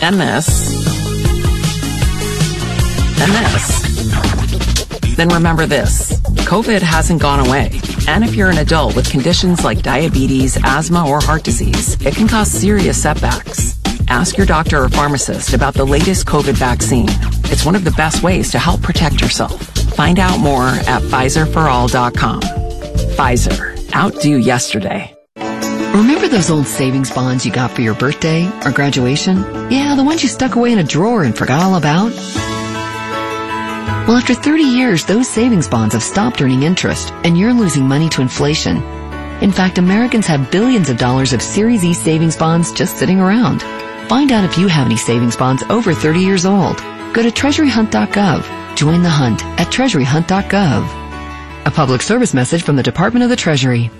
and this, and this. Then remember this. COVID hasn't gone away. And if you're an adult with conditions like diabetes, asthma, or heart disease, it can cause serious setbacks. Ask your doctor or pharmacist about the latest COVID vaccine. It's one of the best ways to help protect yourself. Find out more at PfizerForAll.com. Pfizer. Outdo yesterday. Remember those old savings bonds you got for your birthday or graduation? Yeah, the ones you stuck away in a drawer and forgot all about? Well, after 30 years, those savings bonds have stopped earning interest, and you're losing money to inflation. In fact, Americans have billions of dollars of Series E savings bonds just sitting around. Find out if you have any savings bonds over 30 years old. Go to TreasuryHunt.gov. Join the hunt at TreasuryHunt.gov. A public service message from the Department of the Treasury.